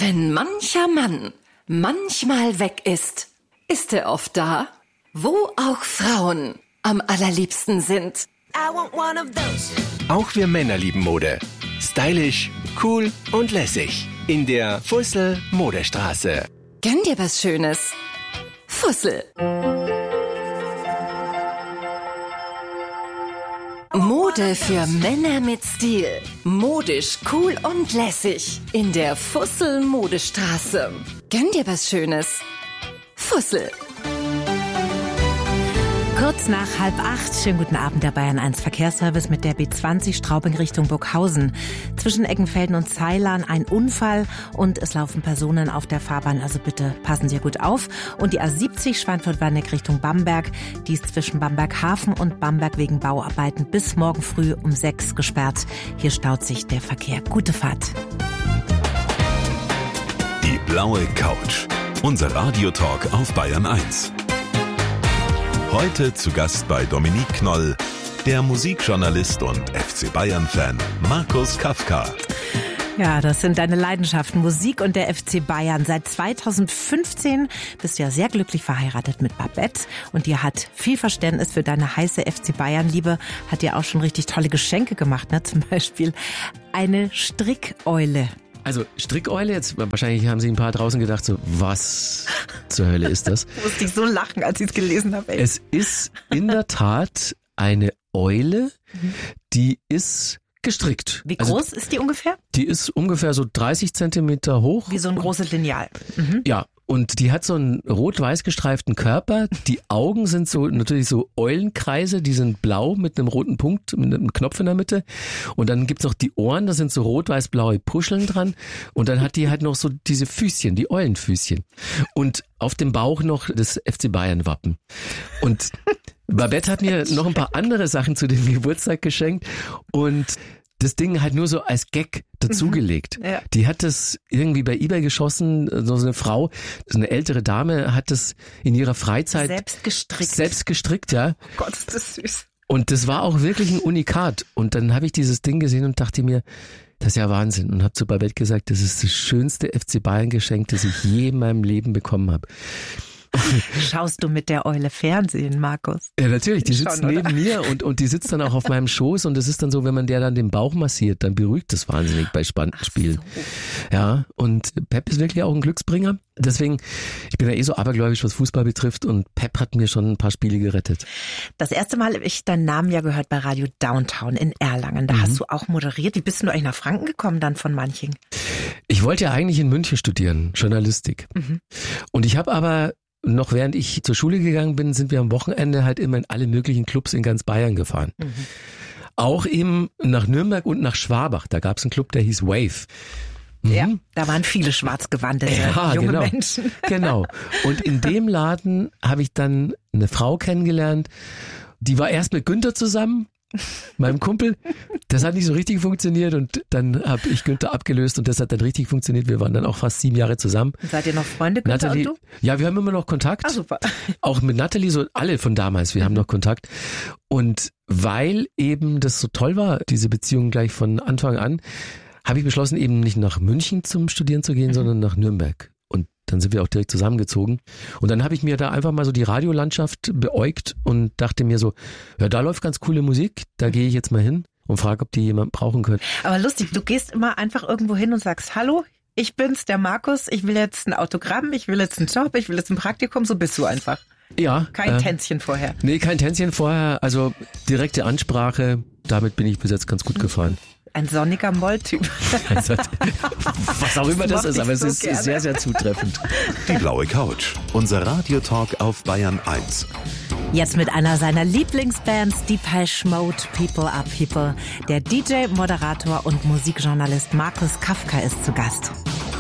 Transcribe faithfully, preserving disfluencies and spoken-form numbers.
Wenn mancher Mann manchmal weg ist, ist er oft da, wo auch Frauen am allerliebsten sind. I want one of those. Auch wir Männer lieben Mode. Stylisch, cool und lässig. In der Fussel Modestraße. Gönn dir was Schönes. Fussel. Mode für Männer mit Stil. Modisch, cool und lässig. In der Fussel Modestraße. Gönn dir was Schönes. Fussel. Kurz nach halb acht, schönen guten Abend, der Bayern eins Verkehrsservice mit der B zwanzig Straubing Richtung Burghausen. Zwischen Eckenfelden und Ceilern ein Unfall und es laufen Personen auf der Fahrbahn, also bitte passen Sie gut auf. Und die A siebzig Schweinfurt-Warneck Richtung Bamberg, die ist zwischen Bamberg-Hafen und Bamberg wegen Bauarbeiten bis morgen früh um sechs gesperrt. Hier staut sich der Verkehr. Gute Fahrt. Die blaue Couch, unser Radiotalk auf Bayern eins. Heute zu Gast bei Dominique Knoll, der Musikjournalist und F C Bayern-Fan Markus Kafka. Ja, das sind deine Leidenschaften, Musik und der F C Bayern. Seit zweitausendfünfzehn bist du ja sehr glücklich verheiratet mit Babette und die hat viel Verständnis für deine heiße F C Bayern-Liebe, hat dir auch schon richtig tolle Geschenke gemacht, ne? Zum Beispiel eine Strickeule. Also Strickeule, jetzt wahrscheinlich haben sich ein paar draußen gedacht, so was zur Hölle ist das? Musste ich so lachen, als ich es gelesen habe. Ey. Es ist in der Tat eine Eule, die ist gestrickt. Wie also, groß ist die ungefähr? Die ist ungefähr so dreißig Zentimeter hoch. Wie so ein großes Lineal. Mhm. Ja. Und die hat so einen rot-weiß gestreiften Körper. Die Augen sind so natürlich so Eulenkreise, die sind blau mit einem roten Punkt, mit einem Knopf in der Mitte. Und dann gibt's noch die Ohren, da sind so rot-weiß-blaue Puscheln dran. Und dann hat die halt noch so diese Füßchen, die Eulenfüßchen. Und auf dem Bauch noch das F C Bayern-Wappen. Und Babette hat mir noch ein paar andere Sachen zu dem Geburtstag geschenkt. Und das Ding halt nur so als Gag dazugelegt. Ja. Die hat das irgendwie bei eBay geschossen, so eine Frau, so eine ältere Dame hat das in ihrer Freizeit selbst gestrickt. Selbst gestrickt, ja. Oh Gott, ist das süß. Und das war auch wirklich ein Unikat. Und dann habe ich dieses Ding gesehen und dachte mir, das ist ja Wahnsinn. Und habe zu Babette gesagt, das ist das schönste F C Bayern Geschenk, das ich je in meinem Leben bekommen habe. Schaust du mit der Eule Fernsehen, Markus? Ja, natürlich. Die sitzt Schon, neben mir und, und die sitzt dann auch auf meinem Schoß und es ist dann so, wenn man der dann den Bauch massiert, dann beruhigt das wahnsinnig bei spannenden Spielen. So. Ja, und Pep ist wirklich auch ein Glücksbringer. Deswegen, ich bin ja eh so abergläubisch, was Fußball betrifft und Pep hat mir schon ein paar Spiele gerettet. Das erste Mal habe ich deinen Namen ja gehört bei Radio Downtown in Erlangen. Da mhm. hast du auch moderiert. Wie bist du eigentlich nach Franken gekommen dann von Manching? Ich wollte ja eigentlich in München studieren, Journalistik. Mhm. Und ich habe aber noch während ich zur Schule gegangen bin, sind wir am Wochenende halt immer in alle möglichen Clubs in ganz Bayern gefahren. Mhm. Auch eben nach Nürnberg und nach Schwabach. Da gab es einen Club, der hieß Wave. Mhm. Ja, da waren viele schwarzgewandete ja, junge genau. Menschen. Genau. Und in dem Laden habe ich dann eine Frau kennengelernt, die war erst mit Günther zusammen, meinem Kumpel. Das hat nicht so richtig funktioniert und dann habe ich Günther abgelöst und das hat dann richtig funktioniert. Wir waren dann auch fast sieben Jahre zusammen. Seid ihr noch Freunde, Günther Natalie, und du? Ja, wir haben immer noch Kontakt. Ah, super. Auch mit Natalie, so alle von damals, wir mhm. haben noch Kontakt. Und weil eben das so toll war, diese Beziehung gleich von Anfang an, habe ich beschlossen, eben nicht nach München zum Studieren zu gehen, mhm. sondern nach Nürnberg. Und dann sind wir auch direkt zusammengezogen. Und dann habe ich mir da einfach mal so die Radiolandschaft beäugt und dachte mir so, ja, da läuft ganz coole Musik, da gehe ich jetzt mal hin und frage, ob die jemanden brauchen können. Aber lustig, du gehst immer einfach irgendwo hin und sagst, hallo, ich bin's, der Markus, ich will jetzt ein Autogramm, ich will jetzt einen Job, ich will jetzt ein Praktikum, so bist du einfach. Ja. Kein äh, Tänzchen vorher. Nee, kein Tänzchen vorher, also direkte Ansprache, damit bin ich bis jetzt ganz gut gefahren. Ein sonniger Molltyp. Was auch immer das, das ist, aber so es ist gerne. Sehr, sehr zutreffend. Die blaue Couch, unser Radiotalk auf Bayern eins. Jetzt mit einer seiner Lieblingsbands, Depeche Mode, People Are People. Der D J, Moderator und Musikjournalist Markus Kafka ist zu Gast.